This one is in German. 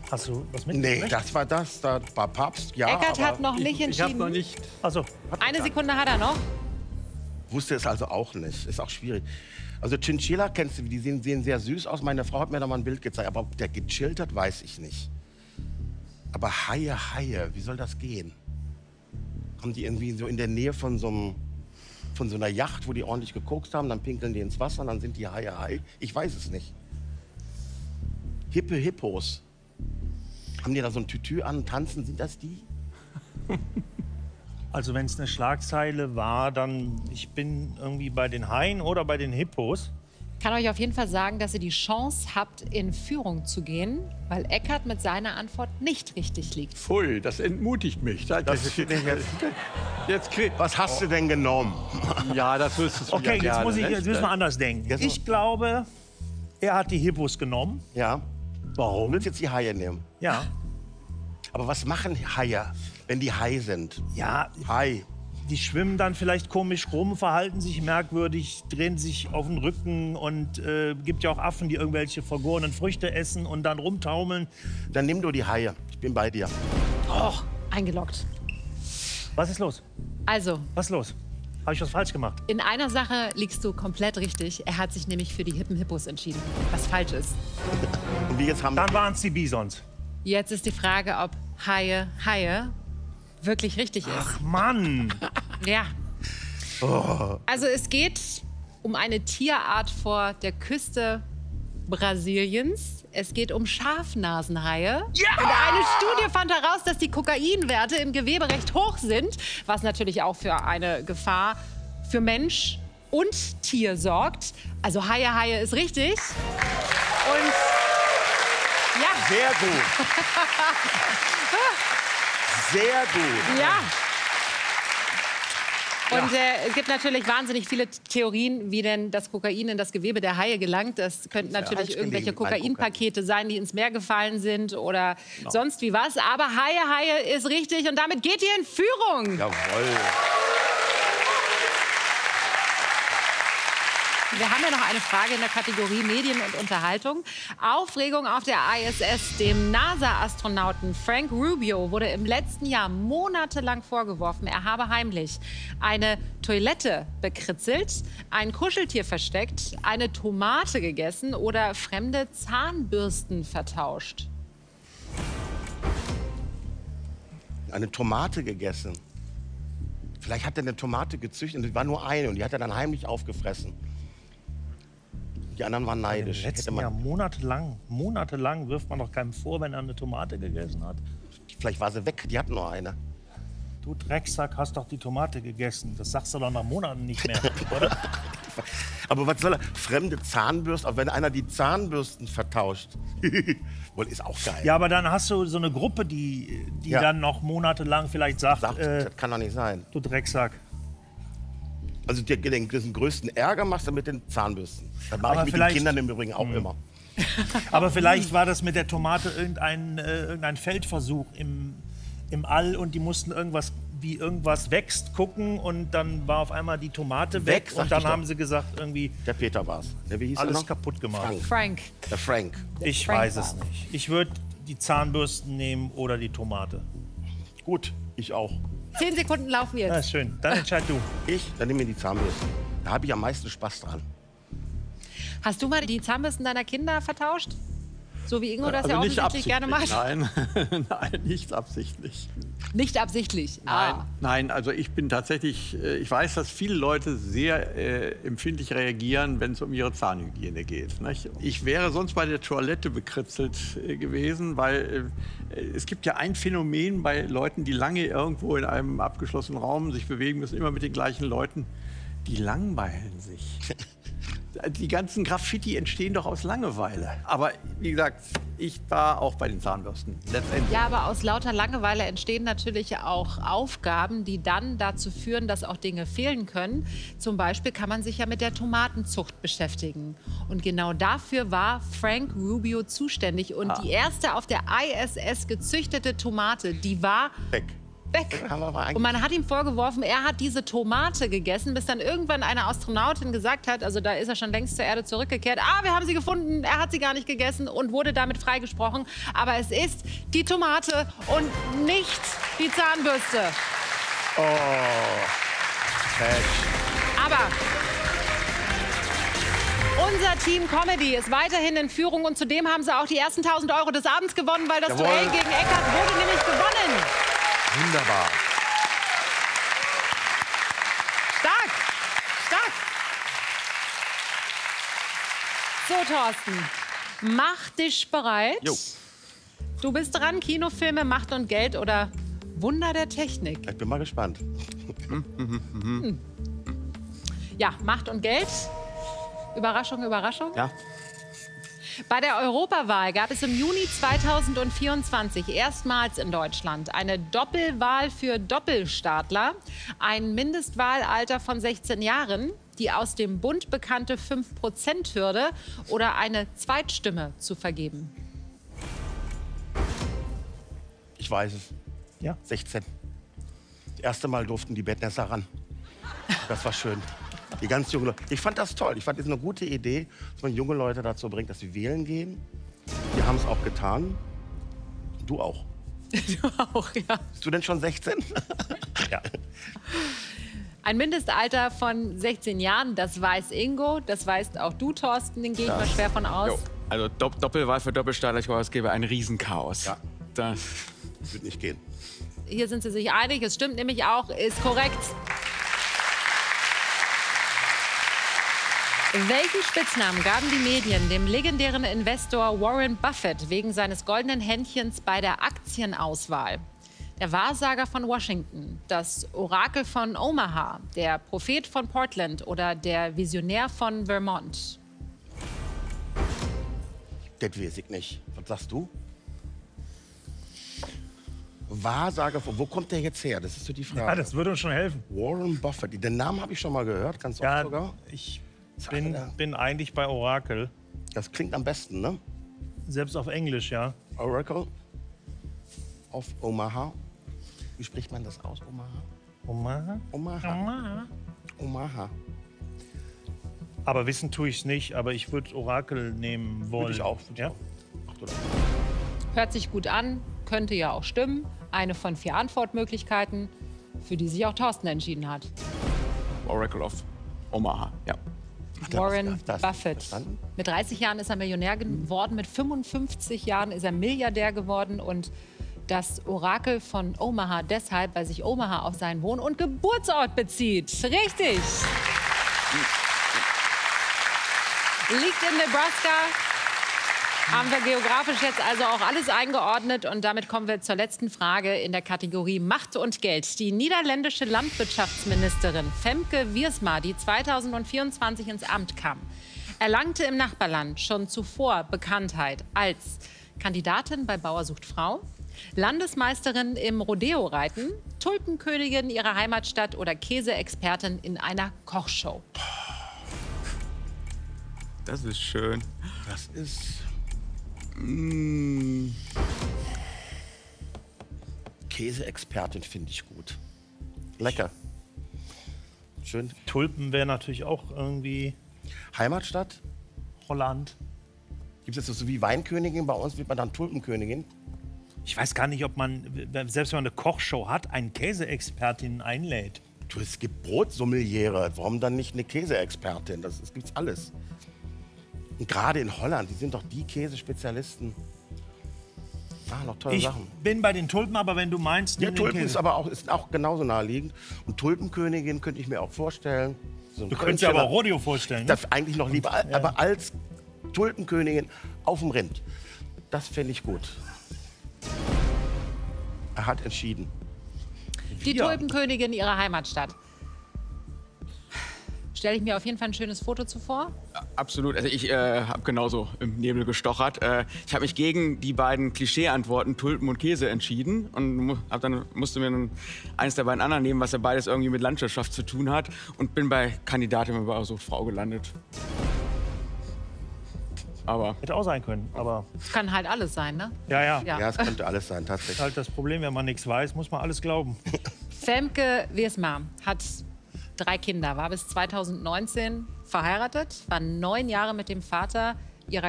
Hast du was mit? Nee, das war Papst, ja. Eckart hat noch nicht entschieden. Ich habe noch nicht. Also, Eine Sekunde hat er noch. Wusste es also auch nicht. Ist auch schwierig. Also Chinchilla kennst du, die sehen sehr süß aus. Meine Frau hat mir da mal ein Bild gezeigt. Aber ob der gechillt hat, weiß ich nicht. Aber Haie, wie soll das gehen? Haben die irgendwie so in der Nähe von so einer Yacht, wo die ordentlich gekokst haben, dann pinkeln die ins Wasser und dann sind die Haie. Ich weiß es nicht. Hippos. Haben die da so ein Tütü an, tanzen, sind das die? also wenn es eine Schlagzeile war, dann ich bin irgendwie bei den Haien oder bei den Hippos. Ich kann euch auf jeden Fall sagen, dass ihr die Chance habt, in Führung zu gehen, weil Eckart mit seiner Antwort nicht richtig liegt. Pfui, das entmutigt mich. Was hast du denn genommen? Ja, das wüsstest du Okay, ja jetzt müssen wir anders denken. Ja, so. Ich glaube, er hat die Hippos genommen. Ja. Warum? Du willst jetzt die Haie nehmen. Ja. Aber was machen Haie, wenn die Hai sind? Ja, Hai. die schwimmen dann vielleicht komisch rum, verhalten sich merkwürdig, drehen sich auf den Rücken und gibt ja auch Affen, die irgendwelche vergorenen Früchte essen und dann rumtaumeln. Dann nimm du die Haie. Ich bin bei dir. Oh, eingeloggt. Was ist los? Also, Was ist los? Habe ich was falsch gemacht? in einer Sache liegst du komplett richtig. Er hat sich nämlich für die hippen Hippos entschieden, was falsch ist. Und wir jetzt haben Dann waren es die Bisons. Jetzt ist die Frage, ob Haie wirklich richtig ist. Ach Mann! Ja. Also es geht um eine Tierart vor der Küste Brasiliens. Es geht um Schafnasenhaie. Ja! Und eine Studie fand heraus, dass die Kokainwerte im Gewebe recht hoch sind, was natürlich auch für eine Gefahr für Mensch und Tier sorgt. Also Haie ist richtig. Und ja. Sehr gut. Sehr gut. Ja. Und es gibt natürlich wahnsinnig viele Theorien, wie denn das Kokain in das Gewebe der Haie gelangt. Das könnten natürlich irgendwelche Kokainpakete sein, die ins Meer gefallen sind oder sonst wie was. Aber Haie ist richtig und damit geht ihr in Führung. Jawohl. Wir haben ja noch eine Frage in der Kategorie Medien und Unterhaltung. Aufregung auf der ISS. Dem NASA-Astronauten Frank Rubio wurde im letzten Jahr monatelang vorgeworfen, er habe heimlich eine Toilette bekritzelt, ein Kuscheltier versteckt, eine Tomate gegessen oder fremde Zahnbürsten vertauscht. Eine Tomate gegessen. Vielleicht hat er eine Tomate gezüchtet und es war nur eine und die hat er dann heimlich aufgefressen. Die anderen waren neidisch. Im letzten Jahr monatelang wirft man doch keinem vor, wenn er eine Tomate gegessen hat. Vielleicht war sie weg, die hatten nur eine. Du Drecksack, hast doch die Tomate gegessen. Das sagst du doch nach Monaten nicht mehr, oder? Aber was soll er? Fremde Zahnbürsten, auch wenn einer die Zahnbürsten vertauscht. Wohl, ist auch geil. Ja, aber dann hast du so eine Gruppe, die dann noch monatelang vielleicht sagt, Das kann doch nicht sein. du Drecksack. Also den größten Ärger machst du mit den Zahnbürsten. Das mache Aber ich mit den Kindern im Übrigen auch immer. Aber vielleicht war das mit der Tomate irgendein Feldversuch im All und die mussten wie irgendwas wächst gucken und dann war auf einmal die Tomate weg und dann haben sie gesagt irgendwie Der Peter war's. Wie hieß er alles noch? kaputt gemacht. Frank. Der Frank. Ich Frank weiß war's. es nicht. Ich würde die Zahnbürsten nehmen oder die Tomate. Gut, ich auch. 10 Sekunden laufen Ja, jetzt. ist schön. Dann entscheid du. Dann nimm mir die Zahnbürsten. Da habe ich am meisten Spaß dran. Hast du mal die Zahnbürsten deiner Kinder vertauscht? So wie Ingo das Also ja nicht offensichtlich gerne macht. Nein, nein, nicht absichtlich. Nicht absichtlich. Nein, also ich bin tatsächlich, ich weiß, dass viele Leute sehr empfindlich reagieren, wenn es um ihre Zahnhygiene geht. Nicht? Ich wäre sonst bei der Toilette bekritzelt gewesen, weil es gibt ja ein Phänomen bei Leuten, die lange irgendwo in einem abgeschlossenen Raum sich bewegen müssen, immer mit den gleichen Leuten, die langweilen sich. Die ganzen Graffiti entstehen doch aus Langeweile. Aber wie gesagt, ich war auch bei den Zahnbürsten. Letztendlich. Ja, aber aus lauter Langeweile entstehen natürlich auch Aufgaben, die dann dazu führen, dass auch Dinge fehlen können. Zum Beispiel kann man sich ja mit der Tomatenzucht beschäftigen. Und genau dafür war Frank Rubio zuständig. Und die erste auf der ISS gezüchtete Tomate, die war Weg. weg. Und man hat ihm vorgeworfen, er hat diese Tomate gegessen, bis dann irgendwann eine Astronautin gesagt hat, also da ist er schon längst zur Erde zurückgekehrt, wir haben sie gefunden, er hat sie gar nicht gegessen und wurde damit freigesprochen. Aber es ist die Tomate und nicht die Zahnbürste. Oh. Aber unser Team Comedy ist weiterhin in Führung und zudem haben sie auch die ersten 1.000 € des Abends gewonnen, weil das Duell gegen Eckart wurde nämlich gewonnen. Wunderbar. Stark, stark. So, Thorsten, mach dich bereit. Jo. Du bist dran, Kinofilme, Macht und Geld oder Wunder der Technik. Ich bin mal gespannt. Ja, Macht und Geld. Überraschung, Überraschung. Ja. Bei der Europawahl gab es im Juni 2024 erstmals in Deutschland eine Doppelwahl für Doppelstaatler, ein Mindestwahlalter von 16 Jahren, die aus dem Bund bekannte 5%-Hürde oder eine Zweitstimme zu vergeben. Ich weiß es. Ja. 16. Das erste Mal durften die Bettnässer ran. Das war schön. Die ganz jungen Leute. Ich fand das toll. Ich fand das eine gute Idee, dass man junge Leute dazu bringt, dass sie wählen gehen. Die haben es auch getan. Du auch. Du auch, ja. Bist du denn schon 16? Ja. Ein Mindestalter von 16 Jahren, das weiß Ingo, das weißt auch du, Thorsten, den gehe ich mal schwer von aus. Jo, also Doppelwahl für Doppelstaatler, ich glaube, es gäbe ein Riesenchaos. Ja. Das Wird nicht gehen. Hier sind sie sich einig, es stimmt nämlich auch, ist korrekt. Welchen Spitznamen gaben die Medien dem legendären Investor Warren Buffett wegen seines goldenen Händchens bei der Aktienauswahl? Der Wahrsager von Washington, das Orakel von Omaha, der Prophet von Portland oder der Visionär von Vermont? Das weiß ich nicht. Was sagst du? Wahrsager, wo kommt der jetzt her? Das ist so die Frage. Ja, das würde uns schon helfen. Warren Buffett. Den Namen habe ich schon mal gehört, ganz oft sogar. Ich bin eigentlich bei Orakel. Das klingt am besten, ne? Selbst auf Englisch, ja. Oracle of Omaha. Wie spricht man das aus? Omaha? Omaha? Omaha. Omaha. Omaha. Aber wissen tue ich es nicht, aber ich würde Orakel nehmen wollen. Würde ich auch. Ja? Hört sich gut an, könnte ja auch stimmen. Eine von 4 Antwortmöglichkeiten, für die sich auch Thorsten entschieden hat. Oracle of Omaha, ja. Warren das Buffett. verstanden? Mit 30 Jahren ist er Millionär geworden, mit 55 Jahren ist er Milliardär geworden und das Orakel von Omaha deshalb, weil sich Omaha auf seinen Wohn- und Geburtsort bezieht. Richtig. Liegt in Nebraska. Haben wir geografisch jetzt also auch alles eingeordnet und damit kommen wir zur letzten Frage in der Kategorie Macht und Geld. Die niederländische Landwirtschaftsministerin Femke Wiersma, die 2024 ins Amt kam, erlangte im Nachbarland schon zuvor Bekanntheit als Kandidatin bei Bauer sucht Frau, Landesmeisterin im Rodeo-Reiten, Tulpenkönigin ihrer Heimatstadt oder Käseexpertin in einer Kochshow. Das ist schön. Das ist... Käseexpertin finde ich gut. Lecker. Schön. Tulpen wäre natürlich auch irgendwie Heimatstadt? Holland. Gibt es jetzt so wie Weinkönigin? Bei uns wird man dann Tulpenkönigin. Ich weiß gar nicht, ob man, selbst wenn man eine Kochshow hat, einen Käseexpertin einlädt. Du, es gibt Brotsommeliere. Warum dann nicht eine Käseexpertin? Das gibt's alles. Und gerade in Holland, die sind doch die Käsespezialisten. Noch tolle Ich Sachen. bin bei den Tulpen, aber wenn du meinst, Ja, nimm den Tulpen Käse. ist aber auch genauso naheliegend. Und Tulpenkönigin könnte ich mir auch vorstellen. So ein Du könntest dir Kölscher- aber auch Rodeo vorstellen. Ne? Das eigentlich noch lieber, aber als Tulpenkönigin auf dem Rind. Das fände ich gut. Er hat entschieden. Die Wir. Tulpenkönigin ihrer Heimatstadt. Stelle ich mir auf jeden Fall ein schönes Foto zuvor. Absolut. Also ich habe genauso im Nebel gestochert. Ich habe mich gegen die beiden Klischee-Antworten Tulpen und Käse entschieden und musste mir dann eines der beiden anderen nehmen, was ja beides irgendwie mit Landwirtschaft zu tun hat und bin bei Kandidatin bei Bauer sucht Frau gelandet. aber... Hätte auch sein können, aber... Es kann halt alles sein, ne? Ja. Ja, es könnte alles sein, tatsächlich. Halt das Problem, wenn man nichts weiß, muss man alles glauben. Femke Wiersma hat 3 Kinder, war bis 2019 verheiratet, war 9 Jahre mit dem Vater